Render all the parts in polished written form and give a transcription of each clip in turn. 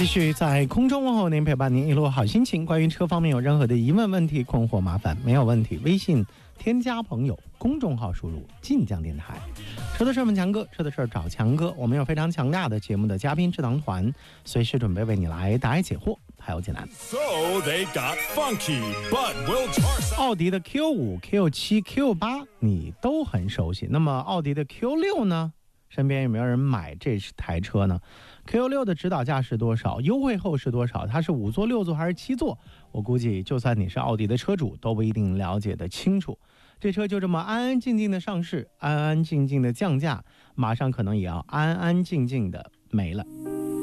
继续在空中问候您，陪伴您一路好心情。关于车方面有任何的疑问、问题、困惑、麻烦，没有问题，微信添加朋友，公众号输入晋江电台。车的事问强哥，车的事找强哥。我们有非常强大的节目的嘉宾智囊团，随时准备为你来答疑解惑，还有解难。 So they got funky, but we'll toss. 奥迪的 Q5、Q7、Q8 你都很熟悉，那么奥迪的 Q6 呢？身边有没有人买这台车呢？ Q6 的指导价是多少？优惠后是多少？它是5座、6座还是7座？我估计就算你是奥迪的车主都不一定了解得清楚。这车就这么安安静静的上市，安安静静的降价，马上可能也要安安静静的没了。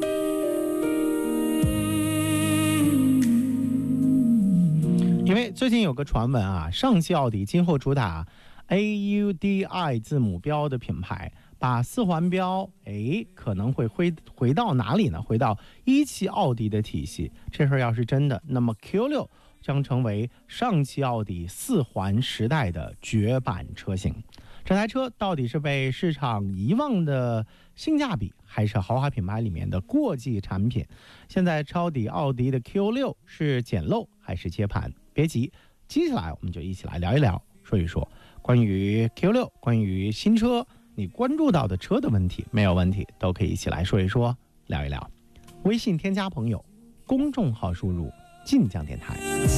因为最近有个传闻啊，上汽奥迪今后主打 AUDI 字母标的品牌，把4环标可能会回到哪里呢？回到一汽奥迪的体系。这事儿要是真的，那么 Q6 将成为上汽奥迪4环时代的绝版车型。这台车到底是被市场遗忘的性价比，还是豪华品牌里面的过季产品？现在抄底奥迪的 Q6 是捡漏还是接盘？别急，接下来我们就一起来聊一聊，说一说关于 Q6， 关于新车你关注到的车的问题，没有问题都可以一起来说一说，聊一聊。微信添加朋友，公众号输入晋江电台。